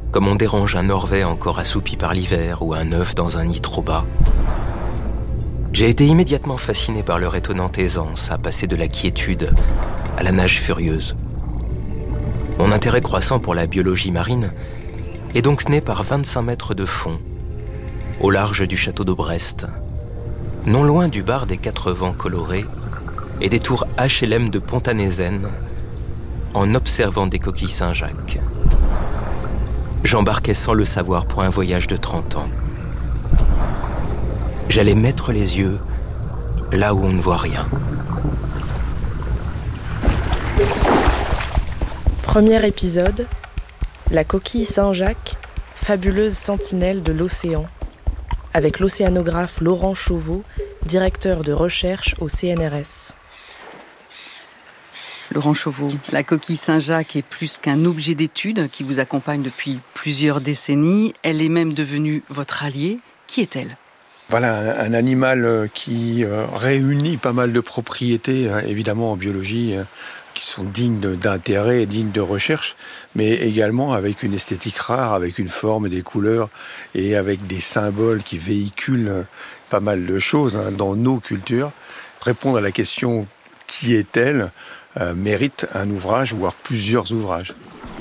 comme on dérange un orvet encore assoupi par l'hiver ou un œuf dans un nid trop bas. J'ai été immédiatement fasciné par leur étonnante aisance à passer de la quiétude à la nage furieuse. Mon intérêt croissant pour la biologie marine est donc né par 25 mètres de fond, au large du château de Brest, non loin du bar des 4 vents colorés et des tours HLM de Pont-à-Nézen, en observant des coquilles Saint-Jacques. J'embarquais sans le savoir pour un voyage de 30 ans. J'allais mettre les yeux là où on ne voit rien. Premier épisode, la coquille Saint-Jacques, fabuleuse sentinelle de l'océan, avec l'océanographe Laurent Chauveau, directeur de recherche au CNRS. Laurent Chauveau, la coquille Saint-Jacques est plus qu'un objet d'étude qui vous accompagne depuis plusieurs décennies. Elle est même devenue votre allié. Qui est-elle ? Voilà, un animal qui réunit pas mal de propriétés, évidemment en biologie, qui sont dignes d'intérêt et dignes de recherche, mais également avec une esthétique rare, avec une forme, des couleurs et avec des symboles qui véhiculent pas mal de choses dans nos cultures. Répondre à la question « qui est-elle ?» mérite un ouvrage, voire plusieurs ouvrages.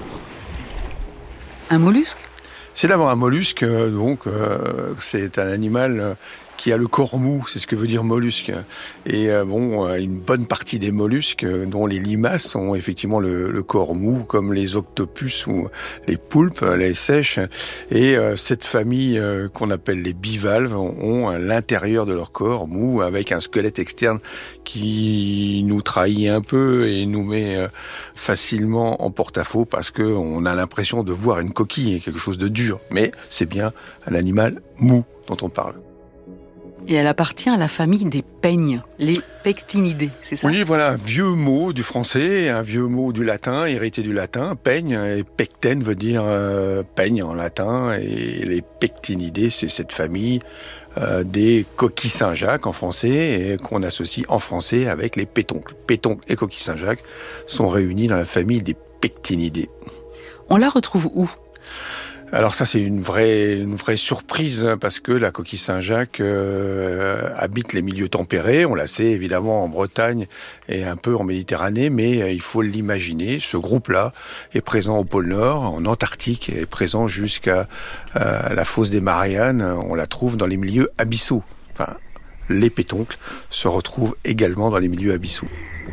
Un mollusque ? C'est d'abord un mollusque, c'est un animal qui a le corps mou, c'est ce que veut dire mollusque. Et une bonne partie des mollusques, dont les limaces, ont effectivement le corps mou, comme les octopus ou les poulpes, les sèches. Et cette famille qu'on appelle les bivalves ont l'intérieur de leur corps mou, avec un squelette externe qui nous trahit un peu et nous met facilement en porte-à-faux parce qu'on a l'impression de voir une coquille, quelque chose de dur. Mais c'est bien un animal mou dont on parle. Et elle appartient à la famille des peignes, les pectinidés, c'est ça ? Oui, voilà, un vieux mot du français, un vieux mot du latin, hérité du latin. Peigne, et pecten veut dire peigne en latin, et les pectinidés, c'est cette famille des coquilles Saint-Jacques en français, et qu'on associe en français avec les pétoncles. Pétoncles et coquilles Saint-Jacques sont réunis dans la famille des pectinidés. On la retrouve où ? Alors ça, c'est une vraie surprise, parce que la coquille Saint-Jacques habite les milieux tempérés. On la sait évidemment en Bretagne et un peu en Méditerranée, mais il faut l'imaginer. Ce groupe-là est présent au pôle Nord, en Antarctique, est présent jusqu'à la fosse des Mariannes. On la trouve dans les milieux abyssaux. Enfin, les pétoncles se retrouvent également dans les milieux abyssaux.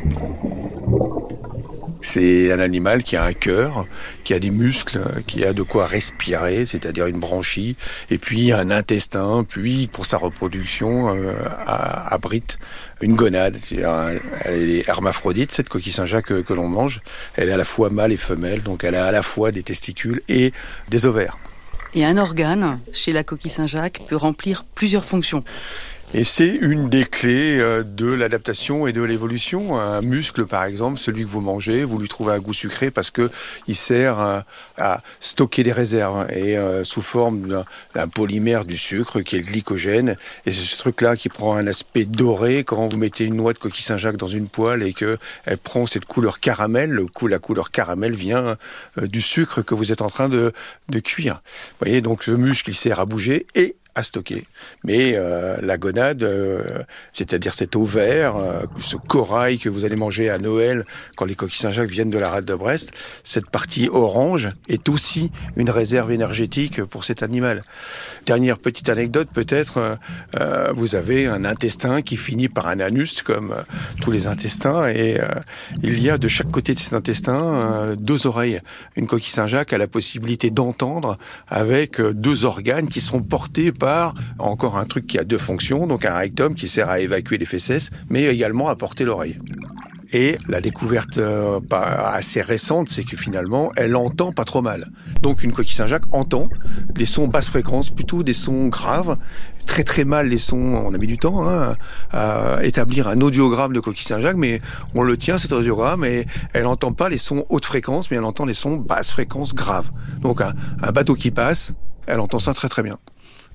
C'est un animal qui a un cœur, qui a des muscles, qui a de quoi respirer, c'est-à-dire une branchie, et puis un intestin, puis pour sa reproduction abrite une gonade. Elle est hermaphrodite, cette coquille Saint-Jacques que l'on mange. Elle est à la fois mâle et femelle, donc elle a à la fois des testicules et des ovaires. Et un organe, chez la coquille Saint-Jacques, peut remplir plusieurs fonctions. Et c'est une des clés de l'adaptation et de l'évolution. Un muscle, par exemple, celui que vous mangez, vous lui trouvez un goût sucré parce que il sert à stocker des réserves et sous forme d'un polymère du sucre qui est le glycogène. Et c'est ce truc-là qui prend un aspect doré quand vous mettez une noix de coquille Saint-Jacques dans une poêle et que elle prend cette couleur caramel. La couleur caramel vient du sucre que vous êtes en train de cuire. Vous voyez, donc ce muscle, il sert à bouger et à stocker. Mais la gonade, c'est-à-dire cet ovaire, ce corail que vous allez manger à Noël quand les coquilles Saint-Jacques viennent de la rade de Brest, cette partie orange est aussi une réserve énergétique pour cet animal. Dernière petite anecdote peut-être, vous avez un intestin qui finit par un anus comme tous les intestins et il y a de chaque côté de cet intestin 2 oreilles. Une coquille Saint-Jacques a la possibilité d'entendre avec 2 organes qui sont portés par encore un truc qui a 2 fonctions, donc un rectum qui sert à évacuer les fesses, mais également à porter l'oreille. Et la découverte assez récente, c'est que finalement, elle entend pas trop mal. Donc une coquille Saint-Jacques entend des sons basse fréquence, plutôt des sons graves, très très mal les sons, on a mis du temps à établir un audiogramme de coquille Saint-Jacques, mais on le tient cet audiogramme et elle n'entend pas les sons haute fréquence, mais elle entend les sons basse fréquence graves. Donc un bateau qui passe, elle entend ça très très bien.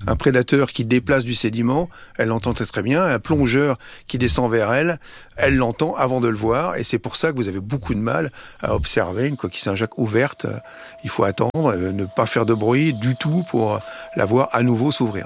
Un prédateur qui déplace du sédiment, elle l'entend très très bien. Un plongeur qui descend vers elle, elle l'entend avant de le voir. Et c'est pour ça que vous avez beaucoup de mal à observer une coquille Saint-Jacques ouverte. Il faut attendre, ne pas faire de bruit du tout pour la voir à nouveau s'ouvrir.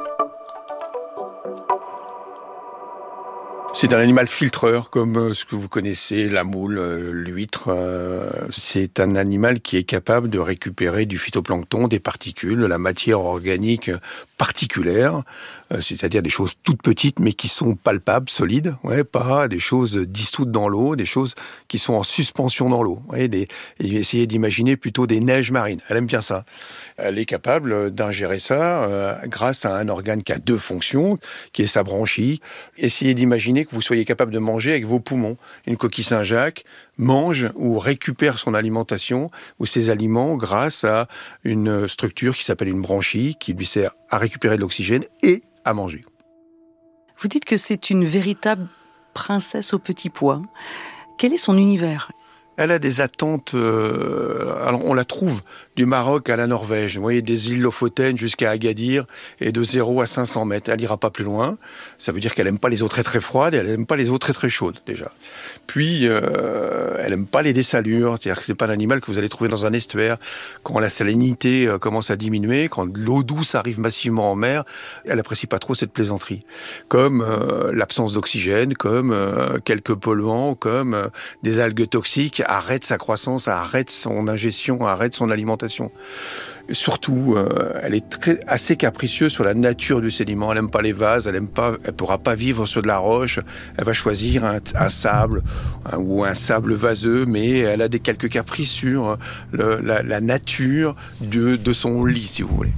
C'est un animal filtreur, comme ce que vous connaissez, la moule, l'huître. C'est un animal qui est capable de récupérer du phytoplancton, des particules, de la matière organique particulière, c'est-à-dire des choses toutes petites mais qui sont palpables, solides, pas des choses dissoutes dans l'eau, des choses qui sont en suspension dans l'eau. Essayez d'imaginer plutôt des neiges marines. Elle aime bien ça. Elle est capable d'ingérer ça grâce à un organe qui a 2 fonctions, qui est sa branchie. Essayez d'imaginer que vous soyez capable de manger avec vos poumons. Une coquille Saint-Jacques mange ou récupère son alimentation ou ses aliments grâce à une structure qui s'appelle une branchie, qui lui sert à récupérer de l'oxygène et à manger. Vous dites que c'est une véritable princesse aux petits pois. Quel est son univers ? Elle a des attentes, alors on la trouve du Maroc à la Norvège, vous voyez, des îles Lofoten jusqu'à Agadir, et de 0 à 500 mètres. Elle ira pas plus loin. Ça veut dire qu'elle aime pas les eaux très très froides, et elle aime pas les eaux très très chaudes, déjà. Puis, elle aime pas les dessalures, c'est-à-dire que c'est pas un animal que vous allez trouver dans un estuaire. Quand la salinité commence à diminuer, quand l'eau douce arrive massivement en mer, elle apprécie pas trop cette plaisanterie. Comme l'absence d'oxygène, comme quelques polluants, comme des algues toxiques, arrête sa croissance, arrête son ingestion, arrête son alimentation. Surtout, elle est assez capricieuse sur la nature du sédiment. Elle n'aime pas les vases, elle pourra pas vivre sur de la roche. Elle va choisir un sable ou un sable vaseux, mais elle a quelques caprices sur la nature de son lit, si vous voulez.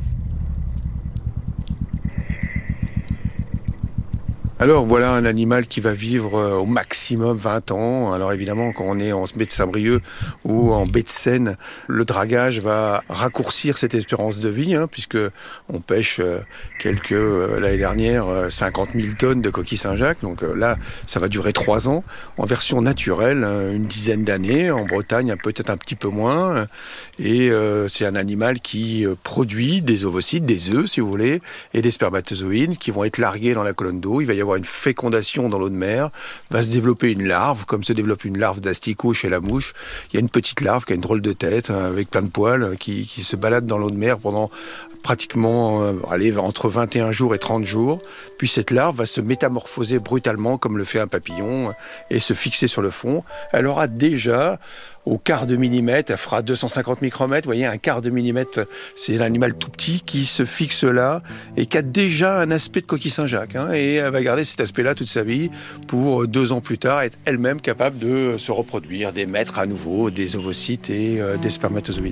Alors voilà un animal qui va vivre au maximum 20 ans. Alors évidemment, quand on est en baie de Saint-Brieuc ou en baie de Seine, le dragage va raccourcir cette espérance de vie, puisque on pêche l'année dernière 50 000 tonnes de coquilles Saint-Jacques. Donc là, ça va durer 3 ans. En version naturelle, une dizaine d'années. En Bretagne, peut-être un petit peu moins. Et c'est un animal qui produit des ovocytes, des œufs, si vous voulez, et des spermatozoïdes qui vont être largués dans la colonne d'eau. Il va y avoir une fécondation dans l'eau de mer, va se développer une larve, comme se développe une larve d'asticot chez la mouche. Il y a une petite larve qui a une drôle de tête, avec plein de poils, qui se balade dans l'eau de mer pendant pratiquement entre 21 jours et 30 jours. Puis cette larve va se métamorphoser brutalement, comme le fait un papillon, et se fixer sur le fond. Elle aura déjà, au quart de millimètre, elle fera 250 micromètres. Vous voyez, un quart de millimètre, c'est un animal tout petit qui se fixe là et qui a déjà un aspect de coquille Saint-Jacques. Et elle va garder cet aspect-là toute sa vie pour 2 ans plus tard être elle-même capable de se reproduire, d'émettre à nouveau des ovocytes et des spermatozoïdes.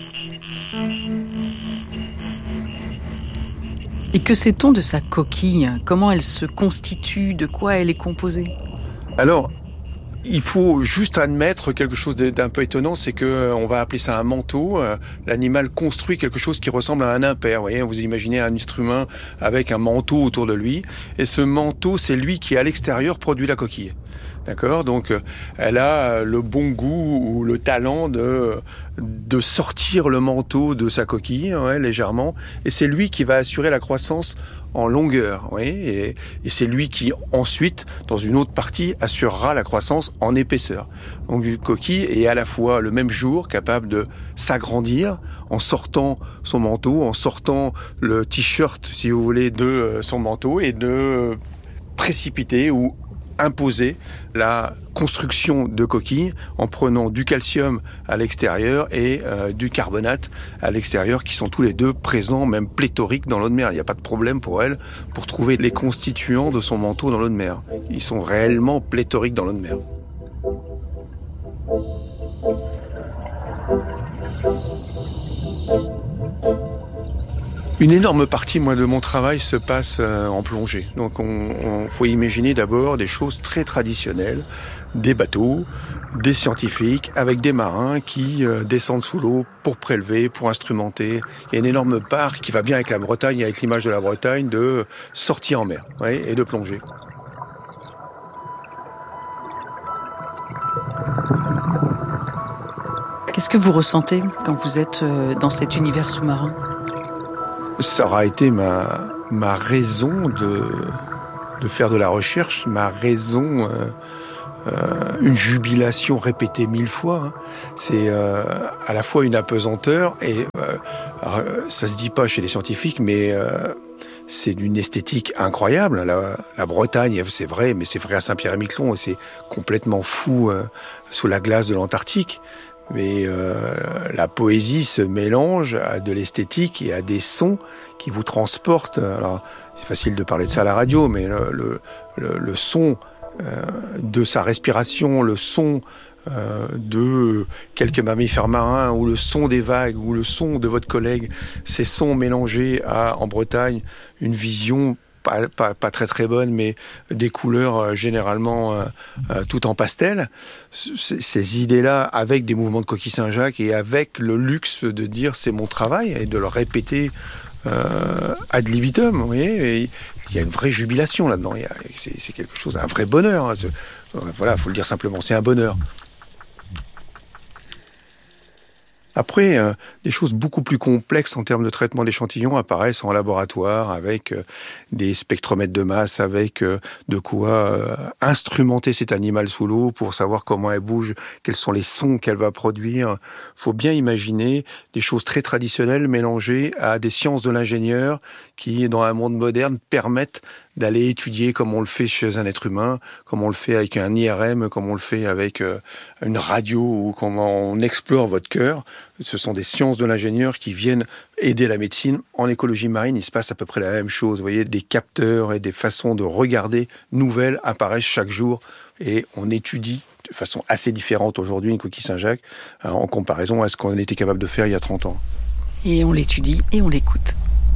Et que sait-on de sa coquille ? Comment elle se constitue ? De quoi elle est composée ? Alors, il faut juste admettre quelque chose d'un peu étonnant, c'est que on va appeler ça un manteau. L'animal construit quelque chose qui ressemble à un impair. Vous voyez, vous imaginez un être humain avec un manteau autour de lui, et ce manteau, c'est lui qui à l'extérieur produit la coquille. D'accord ? Donc, elle a le bon goût ou le talent de sortir le manteau de sa coquille, légèrement, et c'est lui qui va assurer la croissance en longueur, et c'est lui qui ensuite, dans une autre partie, assurera la croissance en épaisseur. Donc une coquille est à la fois le même jour capable de s'agrandir en sortant son manteau, en sortant le t-shirt, si vous voulez, de son manteau, et de précipiter ou imposer la construction de coquilles en prenant du calcium à l'extérieur et du carbonate à l'extérieur, qui sont tous les deux présents, même pléthoriques dans l'eau de mer. Il n'y a pas de problème pour elle pour trouver les constituants de son manteau dans l'eau de mer. Ils sont réellement pléthoriques dans l'eau de mer. Une énorme partie, de mon travail se passe en plongée. Donc, on faut imaginer d'abord des choses très traditionnelles, des bateaux, des scientifiques, avec des marins qui descendent sous l'eau pour prélever, pour instrumenter. Il y a une énorme part qui va bien avec la Bretagne, avec l'image de la Bretagne, de sortie en mer, et de plonger. Qu'est-ce que vous ressentez quand vous êtes dans cet univers sous-marin ? Ça aura été ma raison de faire de la recherche, ma raison, une jubilation répétée 1000 fois. Hein. C'est à la fois une apesanteur et ça se dit pas chez les scientifiques, mais c'est d'une esthétique incroyable. La Bretagne, c'est vrai, mais c'est vrai à Saint-Pierre-et-Miquelon, c'est complètement fou sous la glace de l'Antarctique. Mais la poésie se mélange à de l'esthétique et à des sons qui vous transportent. Alors, c'est facile de parler de ça à la radio, mais le son de sa respiration, le son de quelques mammifères marins, ou le son des vagues, ou le son de votre collègue, ces sons mélangés à, en Bretagne, une vision pas très très bonne, mais des couleurs généralement tout en pastel. Ces idées-là, avec des mouvements de Coquille Saint-Jacques et avec le luxe de dire c'est mon travail et de le répéter ad libitum, vous voyez, il y a une vraie jubilation là-dedans. C'est quelque chose, un vrai bonheur. Hein. Voilà, faut le dire simplement, c'est un bonheur. Après, des choses beaucoup plus complexes en termes de traitement d'échantillons apparaissent en laboratoire avec des spectromètres de masse, avec de quoi instrumenter cet animal sous l'eau pour savoir comment elle bouge, quels sont les sons qu'elle va produire. Faut bien imaginer des choses très traditionnelles mélangées à des sciences de l'ingénieur qui, dans un monde moderne, permettent d'aller étudier comme on le fait chez un être humain, comme on le fait avec un IRM, comme on le fait avec une radio, ou comment on explore votre cœur. Ce sont des sciences de l'ingénieur qui viennent aider la médecine. En écologie marine, il se passe à peu près la même chose. Vous voyez, des capteurs et des façons de regarder nouvelles apparaissent chaque jour et on étudie de façon assez différente aujourd'hui une coquille Saint-Jacques en comparaison à ce qu'on était capable de faire il y a 30 ans. Et on l'étudie et on l'écoute.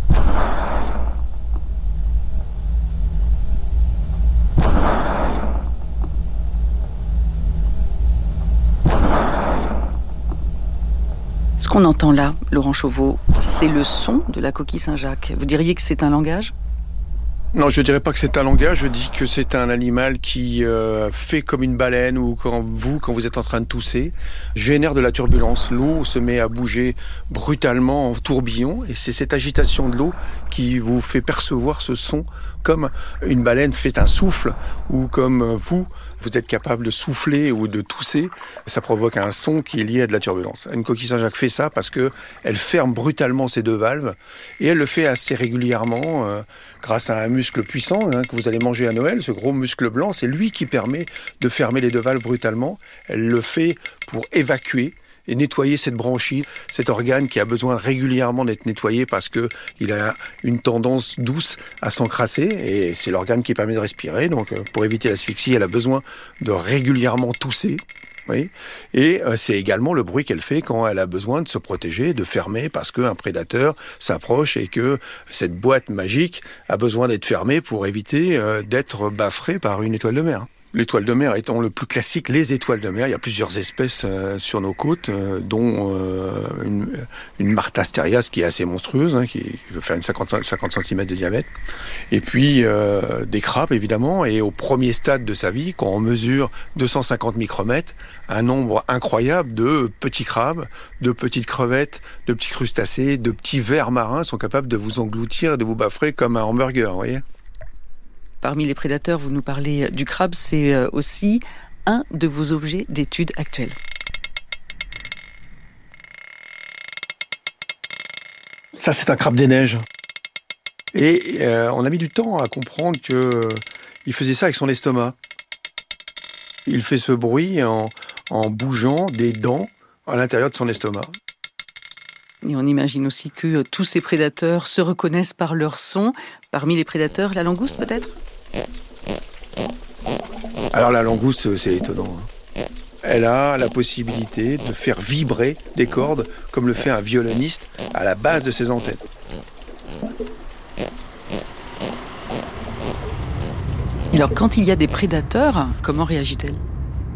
Ce qu'on entend là, Laurent Chauveau, c'est le son de la coquille Saint-Jacques. Vous diriez que c'est un langage ? Non, je dirais pas que c'est un langage, je dis que c'est un animal qui fait comme une baleine, ou quand vous êtes en train de tousser, génère de la turbulence. L'eau se met à bouger brutalement en tourbillon, et c'est cette agitation de l'eau qui vous fait percevoir ce son comme une baleine fait un souffle, ou comme vous êtes capable de souffler ou de tousser. Ça provoque un son qui est lié à de la turbulence. Une coquille Saint-Jacques fait ça parce que elle ferme brutalement ses deux valves, et elle le fait assez régulièrement grâce à un muscle puissant que vous allez manger à Noël. Ce gros muscle blanc, c'est lui qui permet de fermer les deux valves brutalement. Elle le fait pour évacuer et nettoyer cette branchie, cet organe qui a besoin régulièrement d'être nettoyé parce que il a une tendance douce à s'encrasser, et c'est l'organe qui permet de respirer. Donc, pour éviter l'asphyxie, elle a besoin de régulièrement tousser. Oui. Et c'est également le bruit qu'elle fait quand elle a besoin de se protéger, de fermer, parce qu'un prédateur s'approche et que cette boîte magique a besoin d'être fermée pour éviter d'être baffrée par une étoile de mer. L'étoile de mer étant le plus classique, les étoiles de mer, il y a plusieurs espèces sur nos côtes, dont une Marthastérias qui est assez monstrueuse, qui veut faire une 50 cm de diamètre. Et puis des crabes, évidemment, et au premier stade de sa vie, quand on mesure 250 micromètres, un nombre incroyable de petits crabes, de petites crevettes, de petits crustacés, de petits vers marins sont capables de vous engloutir et de vous baffrer comme un hamburger, vous voyez ? Parmi les prédateurs, vous nous parlez du crabe, c'est aussi un de vos objets d'étude actuels. Ça, c'est un crabe des neiges. Et on a mis du temps à comprendre qu'il faisait ça avec son estomac. Il fait ce bruit en bougeant des dents à l'intérieur de son estomac. Et on imagine aussi que tous ces prédateurs se reconnaissent par leur son. Parmi les prédateurs, la langouste peut-être ? Alors la langouste, c'est étonnant. Elle a la possibilité de faire vibrer des cordes comme le fait un violoniste à la base de ses antennes. Alors quand il y a des prédateurs, comment réagit-elle ?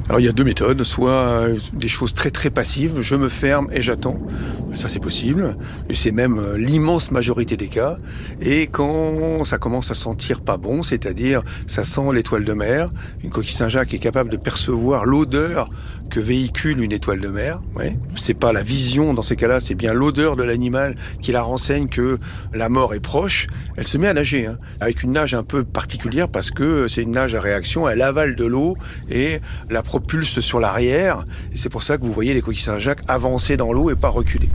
Alors il y a deux méthodes, soit des choses très très passives, je me ferme et j'attends, ça c'est possible, et c'est même l'immense majorité des cas, et quand ça commence à sentir pas bon, c'est-à-dire ça sent l'étoile de mer, une coquille Saint-Jacques est capable de percevoir l'odeur que véhicule une étoile de mer, ouais. C'est pas la vision dans ces cas-là, c'est bien l'odeur de l'animal qui la renseigne que la mort est proche, elle se met à nager, hein, avec une nage un peu particulière parce que c'est une nage à réaction, elle avale de l'eau et la propulse sur l'arrière, et c'est pour ça que vous voyez les coquilles Saint-Jacques avancer dans l'eau et pas reculer.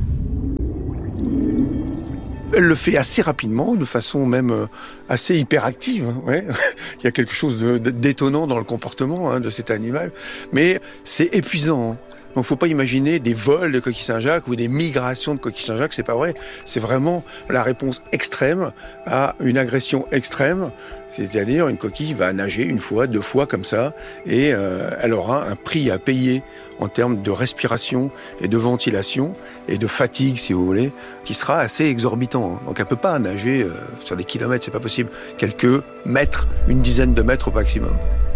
Elle le fait assez rapidement, de façon même assez hyperactive. Hein, ouais. Il y a quelque chose d'étonnant dans le comportement de cet animal, mais c'est épuisant. Hein. Donc, faut pas imaginer des vols de coquilles Saint-Jacques ou des migrations de coquilles Saint-Jacques, c'est pas vrai. C'est vraiment la réponse extrême à une agression extrême. C'est-à-dire, une coquille va nager une fois, deux fois comme ça, et elle aura un prix à payer en termes de respiration et de ventilation et de fatigue, si vous voulez, qui sera assez exorbitant. Donc, elle peut pas nager sur des kilomètres, c'est pas possible. Quelques mètres, une dizaine de mètres au maximum.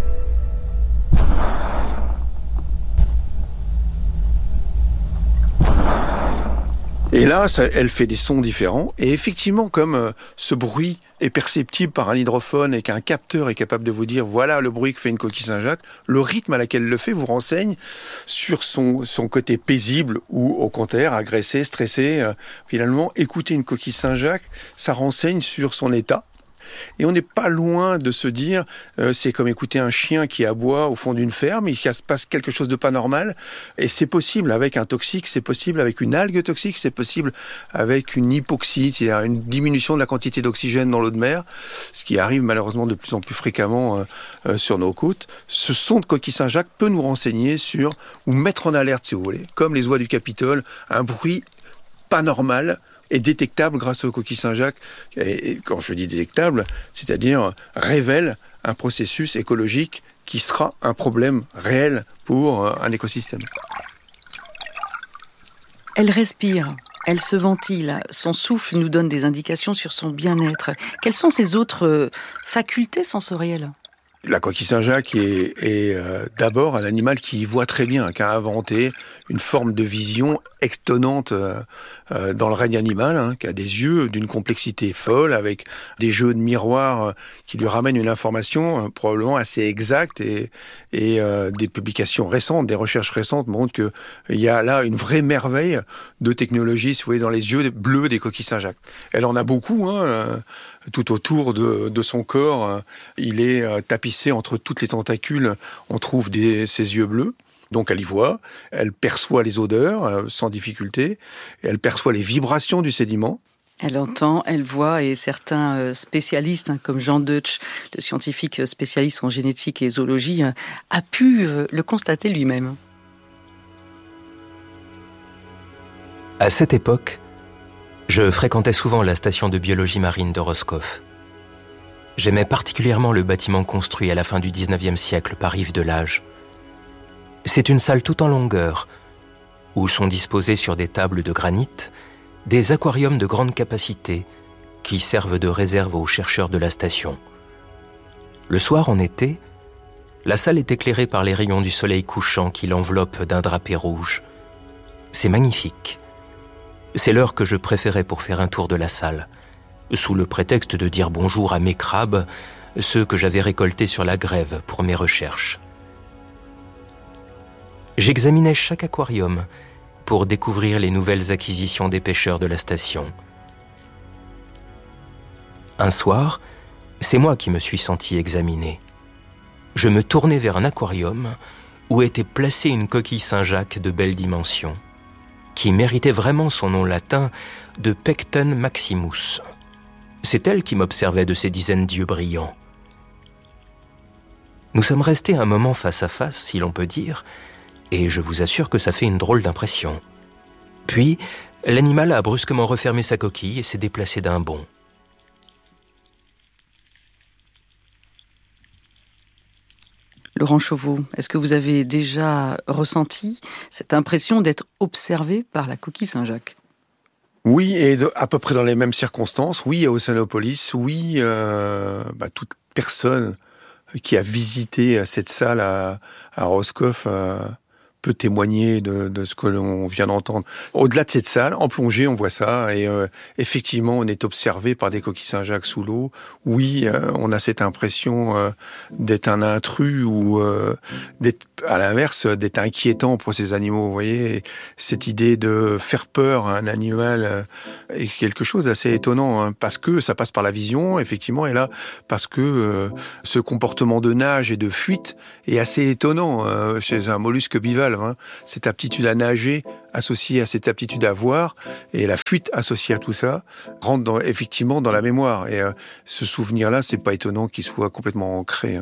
Et là, elle fait des sons différents. Et effectivement, comme ce bruit est perceptible par un hydrophone et qu'un capteur est capable de vous dire voilà le bruit que fait une coquille Saint-Jacques, le rythme à laquelle elle le fait vous renseigne sur son côté paisible ou au contraire agressé, stressé. Finalement, écouter une coquille Saint-Jacques, ça renseigne sur son état. Et on n'est pas loin de se dire, c'est comme écouter un chien qui aboie au fond d'une ferme, il se passe quelque chose de pas normal, et c'est possible avec un toxique, c'est possible avec une algue toxique, c'est possible avec une hypoxie, c'est-à-dire une diminution de la quantité d'oxygène dans l'eau de mer, ce qui arrive malheureusement de plus en plus fréquemment sur nos côtes. Ce son de coquille Saint-Jacques peut nous renseigner sur, ou mettre en alerte si vous voulez, comme les oies du Capitole, un bruit pas normal, est détectable grâce aux coquilles Saint-Jacques. Et quand je dis détectable, c'est-à-dire révèle un processus écologique qui sera un problème réel pour un écosystème. Elle respire, elle se ventile, son souffle nous donne des indications sur son bien-être. Quelles sont ses autres facultés sensorielles ? La coquille Saint-Jacques est d'abord un animal qui voit très bien, qui a inventé une forme de vision étonnante dans le règne animal, qui a des yeux d'une complexité folle, avec des jeux de miroirs qui lui ramènent une information probablement assez exacte, et des publications récentes, des recherches récentes montrent qu'il y a là une vraie merveille de technologie, si vous voulez, dans les yeux bleus des coquilles Saint-Jacques. Elle en a beaucoup, tout autour de son corps, il est tapissé entre toutes les tentacules, on trouve ses yeux bleus. Donc elle y voit, elle perçoit les odeurs sans difficulté, et elle perçoit les vibrations du sédiment. Elle entend, elle voit, et certains spécialistes, comme Jean Deutsch, le scientifique spécialiste en génétique et zoologie, a pu le constater lui-même. À cette époque, je fréquentais souvent la station de biologie marine de Roscoff. J'aimais particulièrement le bâtiment construit à la fin du XIXe siècle par Yves Delage. C'est une salle tout en longueur, où sont disposés sur des tables de granit des aquariums de grande capacité qui servent de réserve aux chercheurs de la station. Le soir, en été, la salle est éclairée par les rayons du soleil couchant qui l'enveloppent d'un drapé rouge. C'est magnifique. C'est l'heure que je préférais pour faire un tour de la salle, sous le prétexte de dire bonjour à mes crabes, ceux que j'avais récoltés sur la grève pour mes recherches. J'examinais chaque aquarium pour découvrir les nouvelles acquisitions des pêcheurs de la station. Un soir, c'est moi qui me suis senti examiné. Je me tournais vers un aquarium où était placée une coquille Saint-Jacques de belle dimension, qui méritait vraiment son nom latin de Pecten maximus. C'est elle qui m'observait de ses dizaines d'yeux brillants. Nous sommes restés un moment face à face, si l'on peut dire, et je vous assure que ça fait une drôle d'impression. Puis, l'animal a brusquement refermé sa coquille et s'est déplacé d'un bond. Laurent Chauveau, est-ce que vous avez déjà ressenti cette impression d'être observé par la coquille Saint-Jacques ? Oui, et à peu près dans les mêmes circonstances. Oui, à Océanopolis. Oui, toute personne qui a visité cette salle à Roscoff peut témoigner de ce que l'on vient d'entendre. Au-delà de cette salle, en plongée, on voit ça, et effectivement, on est observé par des coquilles Saint-Jacques sous l'eau. Oui, on a cette impression d'être un intrus ou d'être, à l'inverse, d'être inquiétant pour ces animaux. Vous voyez, cette idée de faire peur à un animal est quelque chose d'assez étonnant, hein, parce que ça passe par la vision, effectivement, et là, parce que ce comportement de nage et de fuite est assez étonnant chez un mollusque bivalve. Cette aptitude à nager associée à cette aptitude à voir et la fuite associée à tout ça rentre effectivement dans la mémoire. Et ce souvenir-là, c'est pas étonnant qu'il soit complètement ancré.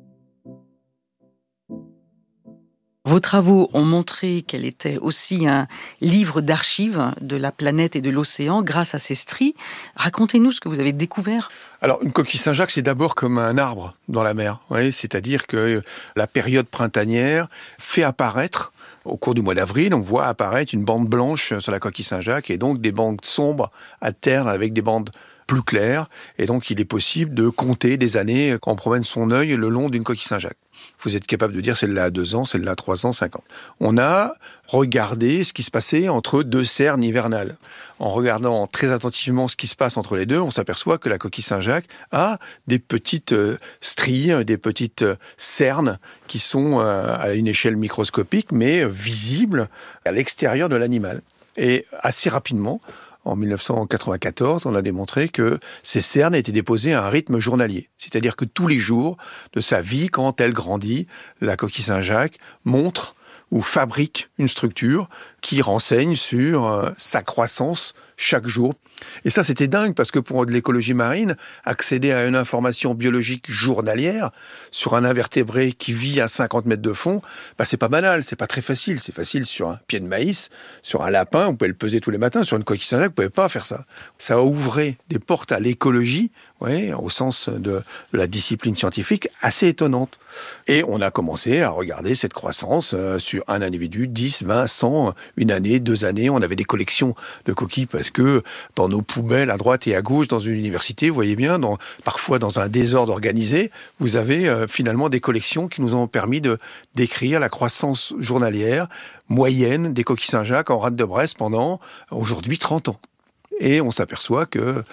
Vos travaux ont montré qu'elle était aussi un livre d'archives de la planète et de l'océan grâce à ces stries. Racontez-nous ce que vous avez découvert. Alors, une coquille Saint-Jacques, c'est d'abord comme un arbre dans la mer. Oui, c'est-à-dire que la période printanière fait apparaître, au cours du mois d'avril, on voit apparaître une bande blanche sur la coquille Saint-Jacques et donc des bandes sombres à terre avec des bandes plus claires. Et donc, il est possible de compter des années quand on promène son œil le long d'une coquille Saint-Jacques. Vous êtes capable de dire celle-là a 2 ans, celle-là a 3 ans, 5 ans. On a regardé ce qui se passait entre 2 cernes hivernales. En regardant très attentivement ce qui se passe entre les deux, on s'aperçoit que la coquille Saint-Jacques a des petites stries, des petites cernes qui sont à une échelle microscopique, mais visibles à l'extérieur de l'animal. Et assez rapidement, en 1994, on a démontré que ces cernes étaient déposées à un rythme journalier. C'est-à-dire que tous les jours de sa vie, quand elle grandit, la coquille Saint-Jacques montre ou fabrique une structure qui renseigne sur sa croissance chaque jour. Et ça, c'était dingue, parce que pour de l'écologie marine, accéder à une information biologique journalière sur un invertébré qui vit à 50 mètres de fond, c'est pas banal, c'est pas très facile. C'est facile sur un pied de maïs, sur un lapin, vous pouvez le peser tous les matins. Sur une coquille Saint-Jacques, vous pouvez pas faire ça. Ça a ouvert des portes à l'écologie, au sens de la discipline scientifique, assez étonnante. Et on a commencé à regarder cette croissance sur un individu, 10, 20, 100, une année, 2 années. On avait des collections de coquilles parce que dans nos poubelles à droite et à gauche dans une université, vous voyez bien, parfois dans un désordre organisé, vous avez finalement des collections qui nous ont permis de décrire la croissance journalière moyenne des coquilles Saint-Jacques en rade de Brest pendant aujourd'hui 30 ans. Et on s'aperçoit que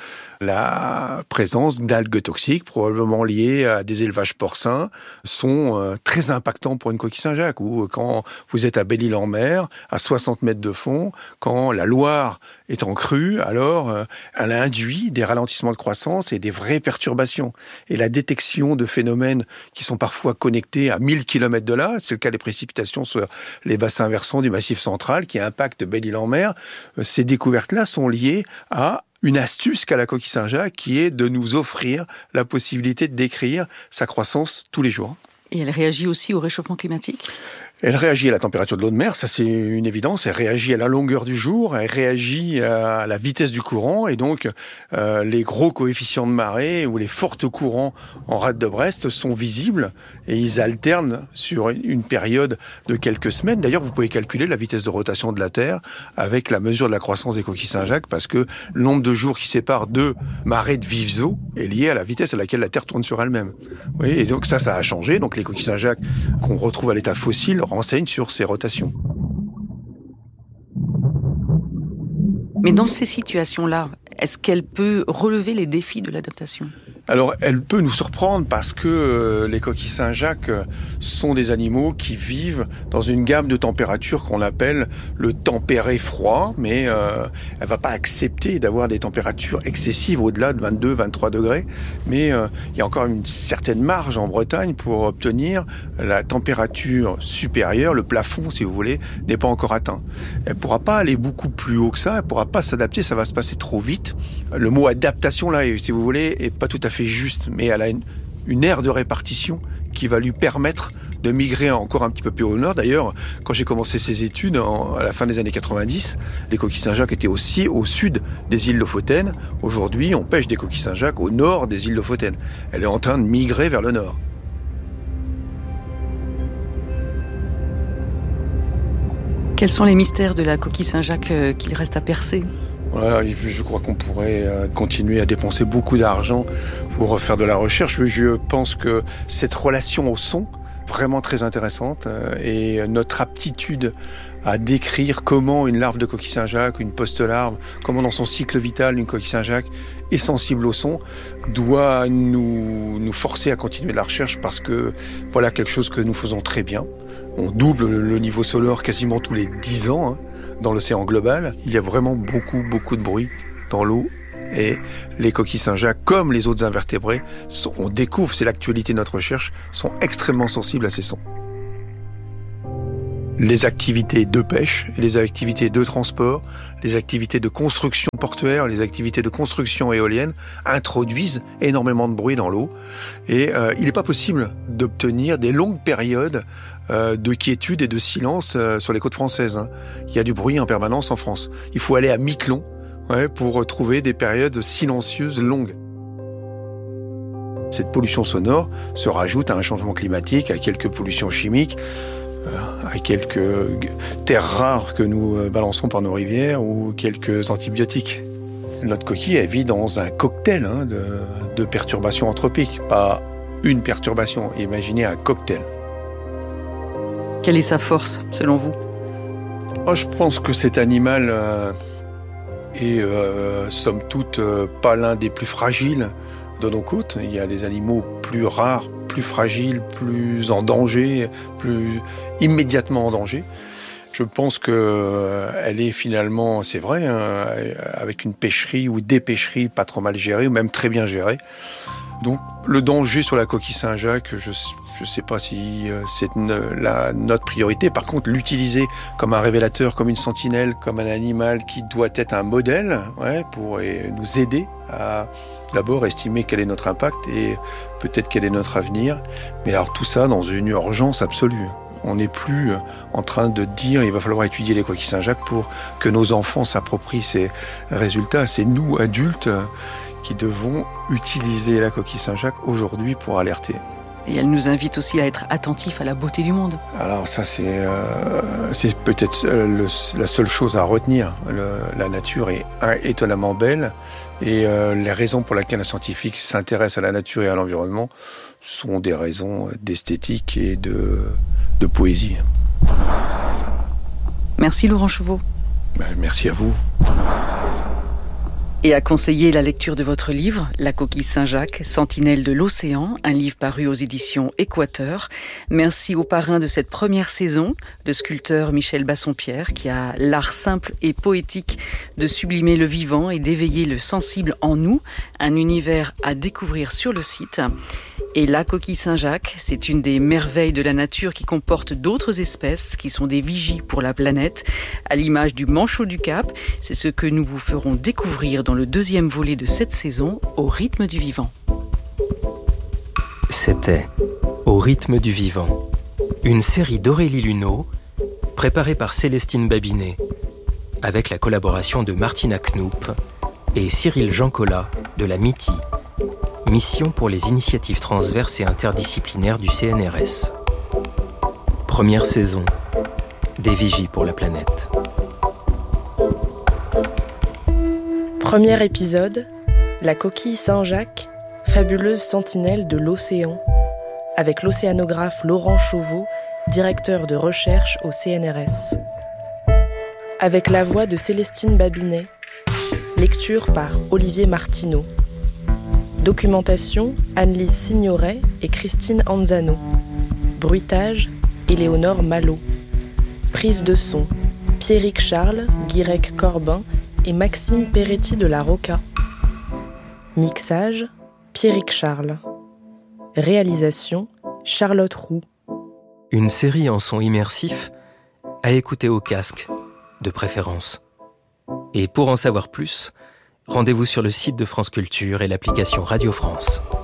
la présence d'algues toxiques, probablement liées à des élevages porcins, sont très impactants pour une coquille Saint-Jacques. Ou quand vous êtes à Belle-Île-en-Mer, à 60 mètres de fond, quand la Loire est en crue, alors elle induit des ralentissements de croissance et des vraies perturbations. Et la détection de phénomènes qui sont parfois connectés à 1000 km de là, c'est le cas des précipitations sur les bassins versants du Massif central qui impactent Belle-Île-en-Mer, ces découvertes-là sont liées à une astuce qu'a la coquille Saint-Jacques qui est de nous offrir la possibilité de décrire sa croissance tous les jours. Et elle réagit aussi au réchauffement climatique ? Elle réagit à la température de l'eau de mer, ça c'est une évidence. Elle réagit à la longueur du jour, elle réagit à la vitesse du courant. Et donc, les gros coefficients de marée ou les fortes courants en rade de Brest sont visibles et ils alternent sur une période de quelques semaines. D'ailleurs, vous pouvez calculer la vitesse de rotation de la Terre avec la mesure de la croissance des coquilles Saint-Jacques parce que le nombre de jours qui sépare 2 marées de vives eaux est lié à la vitesse à laquelle la Terre tourne sur elle-même. Oui, et donc ça a changé. Donc les coquilles Saint-Jacques qu'on retrouve à l'état fossile renseigne sur ces rotations. Mais dans ces situations-là, est-ce qu'elle peut relever les défis de l'adaptation ? Alors, elle peut nous surprendre parce que les coquilles Saint-Jacques sont des animaux qui vivent dans une gamme de températures qu'on appelle le tempéré froid, mais elle va pas accepter d'avoir des températures excessives au-delà de 22, 23 degrés. Mais il y a encore une certaine marge en Bretagne pour obtenir la température supérieure, le plafond, si vous voulez, n'est pas encore atteint. Elle pourra pas aller beaucoup plus haut que ça, elle pourra pas s'adapter, ça va se passer trop vite. Le mot adaptation, là, si vous voulez, est pas tout à fait juste, mais elle a une aire de répartition qui va lui permettre de migrer encore un petit peu plus au nord. D'ailleurs, quand j'ai commencé ces études, à la fin des années 90, les coquilles Saint-Jacques étaient aussi au sud des îles Lofoten. Aujourd'hui, on pêche des coquilles Saint-Jacques au nord des îles Lofoten. Elle est en train de migrer vers le nord. Quels sont les mystères de la coquille Saint-Jacques qu'il reste à percer ? Voilà, je crois qu'on pourrait continuer à dépenser beaucoup d'argent pour faire de la recherche. Je pense que cette relation au son, vraiment très intéressante, et notre aptitude à décrire comment une larve de coquille Saint-Jacques, une post-larve, comment dans son cycle vital une coquille Saint-Jacques est sensible au son, doit nous forcer à continuer la recherche parce que voilà quelque chose que nous faisons très bien. On double le niveau sonore quasiment tous les 10 ans dans l'océan global. Il y a vraiment beaucoup de bruit dans l'eau. Et les coquilles Saint-Jacques, comme les autres invertébrés, on découvre, c'est l'actualité de notre recherche, sont extrêmement sensibles à ces sons. Les activités de pêche, les activités de transport, les activités de construction portuaire, les activités de construction éolienne introduisent énormément de bruit dans l'eau. Et il n'est pas possible d'obtenir des longues périodes de quiétude et de silence sur les côtes françaises. Il y a du bruit en permanence en France. Il faut aller à Miquelon pour trouver des périodes silencieuses longues. Cette pollution sonore se rajoute à un changement climatique, à quelques pollutions chimiques, à quelques terres rares que nous balançons par nos rivières ou quelques antibiotiques. Notre coquille, elle vit dans un cocktail de perturbations anthropiques, pas une perturbation. Imaginez un cocktail. Quelle est sa force, selon vous ? Je pense que cet animal est, somme toute, pas l'un des plus fragiles de nos côtes. Il y a des animaux plus rares, plus fragiles, plus en danger, plus immédiatement en danger. Je pense que elle est finalement, c'est vrai, avec une pêcherie ou des pêcheries pas trop mal gérées, ou même très bien gérées. Donc le danger sur la coquille Saint-Jacques, je ne sais pas si c'est notre priorité. Par contre, l'utiliser comme un révélateur, comme une sentinelle, comme un animal qui doit être un modèle pour nous aider à d'abord estimer quel est notre impact et peut-être quel est notre avenir. Mais alors tout ça dans une urgence absolue. On n'est plus en train de dire il va falloir étudier les coquilles Saint-Jacques pour que nos enfants s'approprient ces résultats. C'est nous, adultes, qui devons utiliser la coquille Saint-Jacques aujourd'hui pour alerter. Et elle nous invite aussi à être attentifs à la beauté du monde. Alors ça, c'est peut-être la seule chose à retenir. La nature est étonnamment belle et les raisons pour lesquelles un scientifique s'intéresse à la nature et à l'environnement sont des raisons d'esthétique et de poésie. Merci Laurent Chauveau. Merci à vous. Et à conseiller la lecture de votre livre, La coquille Saint-Jacques, sentinelle de l'océan, un livre paru aux éditions Équateur. Merci au parrain de cette première saison, le sculpteur Michel Bassompierre, qui a l'art simple et poétique de sublimer le vivant et d'éveiller le sensible en nous, un univers à découvrir sur le site. Et la coquille Saint-Jacques, c'est une des merveilles de la nature qui comporte d'autres espèces qui sont des vigies pour la planète. À l'image du manchot du Cap, c'est ce que nous vous ferons découvrir dans le deuxième volet de cette saison, Au rythme du vivant. C'était Au rythme du vivant, une série d'Aurélie Luneau, préparée par Célestine Babinet, avec la collaboration de Martina Knoop et Cyril Jancola de la MITI, Mission pour les initiatives transverses et interdisciplinaires du CNRS. Première saison, des vigies pour la planète. Premier épisode, la coquille Saint-Jacques, fabuleuse sentinelle de l'océan, avec l'océanographe Laurent Chauveau, directeur de recherche au CNRS. Avec la voix de Célestine Babinet, lecture par Olivier Martineau. Documentation, Anne-Lise Signoret et Christine Anzano. Bruitage, Éléonore Malo. Prise de son, Pierrick Charles, Guirec Corbin et Maxime Peretti de la Roca. Mixage, Pierrick Charles. Réalisation, Charlotte Roux. Une série en son immersif à écouter au casque, de préférence. Et pour en savoir plus, rendez-vous sur le site de France Culture et l'application Radio France.